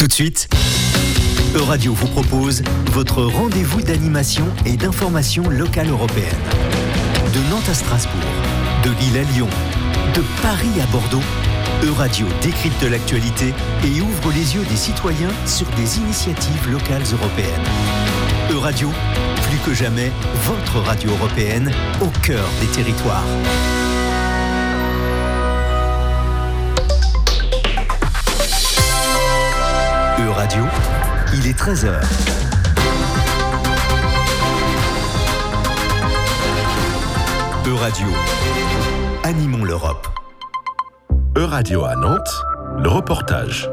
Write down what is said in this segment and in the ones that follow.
Tout de suite, Euradio vous propose votre rendez-vous d'animation et d'information locale européenne. De Nantes à Strasbourg, de Lille à Lyon, de Paris à Bordeaux, Euradio décrypte l'actualité et ouvre les yeux des citoyens sur des initiatives locales européennes. Euradio, plus que jamais, votre radio européenne au cœur des territoires. Euradio, il est 13h. Euradio, animons l'Europe. Euradio à Nantes, le reportage.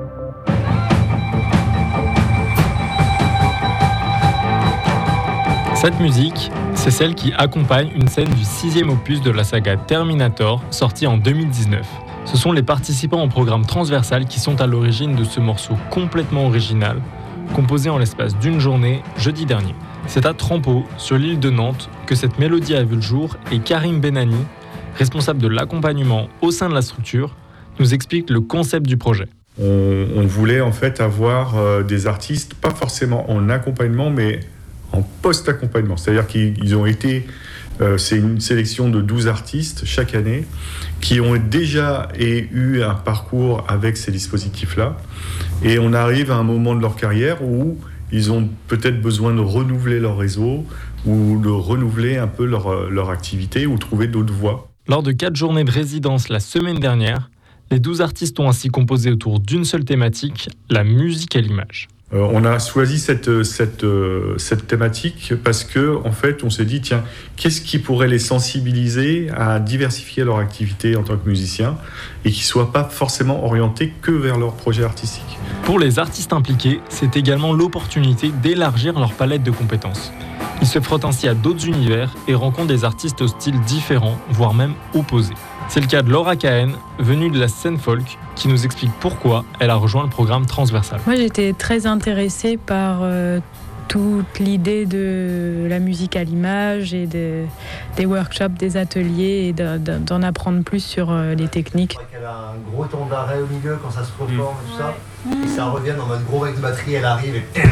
Cette musique, c'est celle qui accompagne une scène du 6e opus de la saga Terminator, sortie en 2019. Ce sont les participants au programme transversal qui sont à l'origine de ce morceau complètement original, composé en l'espace d'une journée, jeudi dernier. C'est à Trempeau, sur l'île de Nantes, que cette mélodie a vu le jour et Karim Benani, responsable de l'accompagnement au sein de la structure, nous explique le concept du projet. On voulait en fait avoir des artistes, pas forcément en accompagnement, mais en post-accompagnement. C'est-à-dire qu'ils ont été... c'est une sélection de 12 artistes chaque année qui ont déjà eu un parcours avec ces dispositifs-là. Et on arrive à un moment de leur carrière où ils ont peut-être besoin de renouveler leur réseau ou de renouveler un peu leur activité ou trouver d'autres voies. Lors de 4 journées de résidence la semaine dernière, les 12 artistes ont ainsi composé autour d'une seule thématique, la musique à l'image. On a choisi cette thématique parce que, en fait, on s'est dit, tiens, qu'est-ce qui pourrait les sensibiliser à diversifier leur activité en tant que musiciens et qui ne soient pas forcément orientés que vers leur projet artistique. Pour les artistes impliqués, c'est également l'opportunité d'élargir leur palette de compétences. Ils se frottent ainsi à d'autres univers et rencontrent des artistes aux styles différents, voire même opposés. C'est le cas de Laura Cahen, venue de la scène folk, qui nous explique pourquoi elle a rejoint le programme transversal. Moi, j'étais très intéressée par toute l'idée de la musique à l'image et des workshops, des ateliers et d'en apprendre plus sur les techniques. Elle a un gros temps d'arrêt au milieu quand ça se reforme et tout ça. Et ça revient en mode gros vague de batterie, elle arrive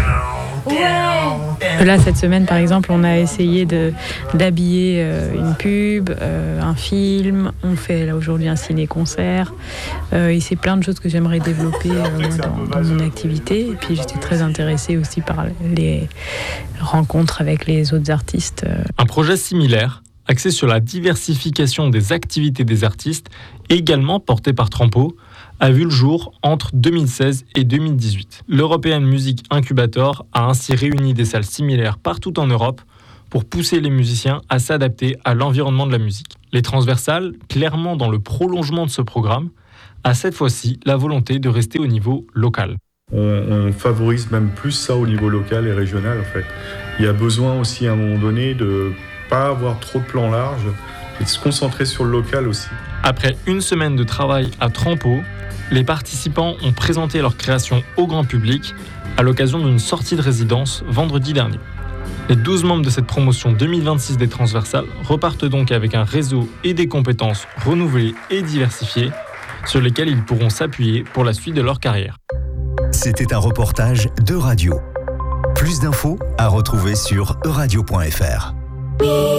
et... Là, cette semaine, par exemple, on a essayé d'habiller une pub, un film. On fait là aujourd'hui un ciné-concert. Et c'est plein de choses que j'aimerais développer dans mon activité. Et puis j'étais très intéressée aussi par les rencontres avec les autres artistes. Un projet similaire, axé sur la diversification des activités des artistes, également porté par Trempeau, a vu le jour entre 2016 et 2018. L'European Music Incubator a ainsi réuni des salles similaires partout en Europe pour pousser les musiciens à s'adapter à l'environnement de la musique. Les transversales, clairement dans le prolongement de ce programme, a cette fois-ci la volonté de rester au niveau local. On favorise même plus ça au niveau local et régional en fait. Il y a besoin aussi à un moment donné de ne pas avoir trop de plans larges et de se concentrer sur le local aussi. Après une semaine de travail à Trempeau, les participants ont présenté leur création au grand public à l'occasion d'une sortie de résidence vendredi dernier. Les 12 membres de cette promotion 2026 des transversales repartent donc avec un réseau et des compétences renouvelées et diversifiées sur lesquelles ils pourront s'appuyer pour la suite de leur carrière. C'était un reportage d'Euradio. Plus d'infos à retrouver sur euradio.fr.